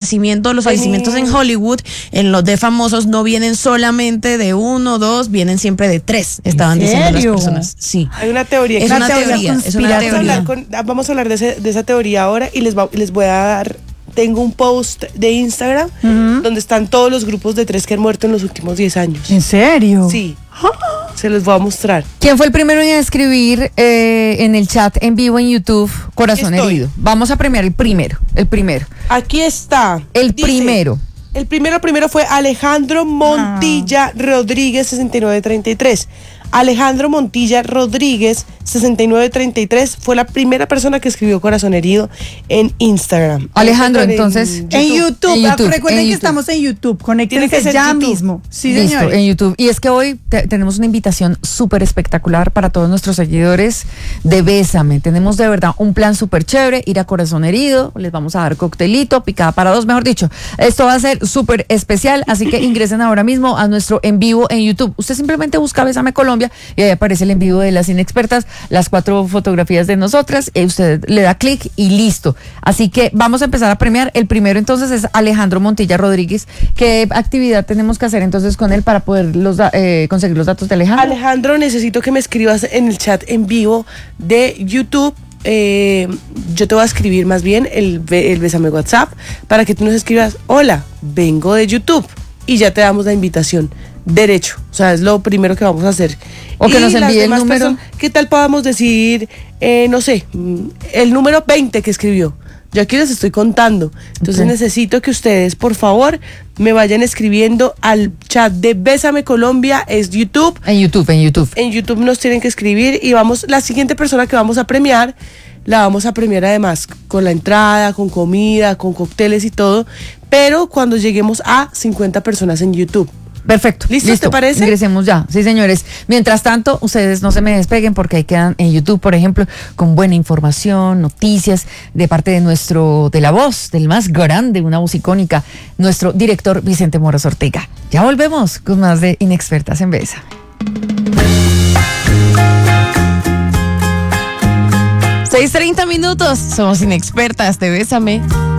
los fallecimientos en Hollywood, en los de famosos, no vienen solamente de 1 o 2, vienen siempre de 3, estaban diciendo las personas. Sí. Hay una teoría. Es una teoría. Vamos a hablar de esa teoría ahora y les voy a dar. Tengo un post de Instagram donde están todos los grupos de 3 que han muerto en los últimos 10 años. ¿En serio? Sí. Se los voy a mostrar. ¿Quién fue el primero en escribir en el chat en vivo en YouTube Corazón Herido? Vamos a premiar el primero. Aquí está. Primero. El primero fue Alejandro Montilla Rodríguez, 6933. Alejandro Montilla Rodríguez, 6933, fue la primera persona que escribió Corazón Herido en Instagram. Alejandro, entonces en YouTube. Recuerden que estamos en YouTube. Conéctense ya mismo. Sí, listo, señores. En YouTube. Y es que hoy tenemos una invitación súper espectacular para todos nuestros seguidores de Bésame. Tenemos de verdad un plan súper chévere, ir a Corazón Herido, les vamos a dar coctelito, picada para 2, mejor dicho. Esto va a ser súper especial, así que ingresen ahora mismo a nuestro en vivo en YouTube. Usted simplemente busca Bésame Colombia y ahí aparece el en vivo de las inexpertas, las 4 fotografías de nosotras, usted le da clic y listo. Así que vamos a empezar a premiar. El primero entonces es Alejandro Montilla Rodríguez. ¿Qué actividad tenemos que hacer entonces con él para poder conseguir los datos de Alejandro? Alejandro, necesito que me escribas en el chat en vivo de YouTube. Yo te voy a escribir más bien el Bésame WhatsApp para que tú nos escribas: hola, vengo de YouTube, y ya te damos la invitación derecho. O sea, es lo primero que vamos a hacer. O que nos envíe el número. ¿Qué tal podamos decir, no sé, el número 20 que escribió? Yo aquí les estoy contando. Entonces necesito que ustedes, por favor, me vayan escribiendo al chat de Bésame Colombia, es YouTube. En YouTube. En YouTube nos tienen que escribir y la siguiente persona que vamos a premiar, la vamos a premiar además con la entrada, con comida, con cócteles y todo, pero cuando lleguemos a 50 personas en YouTube. Perfecto. ¿Listo? ¿Te parece? Ingresemos ya. Sí, señores. Mientras tanto, ustedes no se me despeguen porque ahí quedan en YouTube, por ejemplo, con buena información, noticias de parte de la voz, del más grande, una voz icónica, nuestro director Vicente Moros Ortega. Ya volvemos con más de Inexpertas en Bésame. 6:30 minutos. Somos Inexpertas de Bésame.